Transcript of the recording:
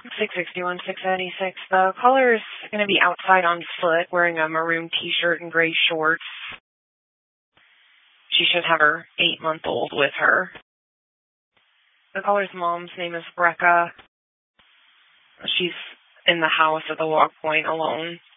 661, 676. The caller's going to be outside on foot wearing a maroon t-shirt and gray shorts. She should have her 8-month-old with her. The caller's mom's name is Brecca. She's in the house at the walk point alone.